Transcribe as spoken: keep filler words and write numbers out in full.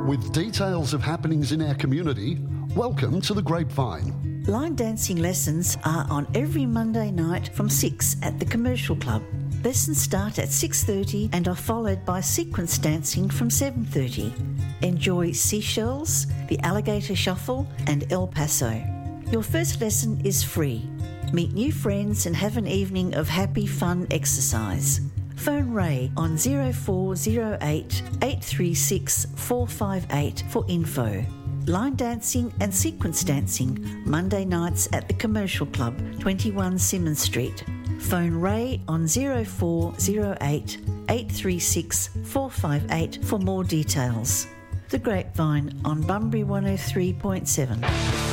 With details of happenings in our community, welcome to The Grapevine. Line dancing lessons are on every Monday night from six at the Commercial Club. Lessons start at six thirty and are followed by sequence dancing from seven thirty. Enjoy Seashells, the Alligator Shuffle and El Paso. Your first lesson is free. Meet new friends and have an evening of happy, fun exercise. Phone Ray on zero four zero eight, eight three six, four five eight for info. Line dancing and sequence dancing, Monday nights at the Commercial Club, twenty-one Simmons Street. Phone Ray on zero four zero eight, eight three six, four five eight for more details. The Grapevine on Bunbury one oh three point seven.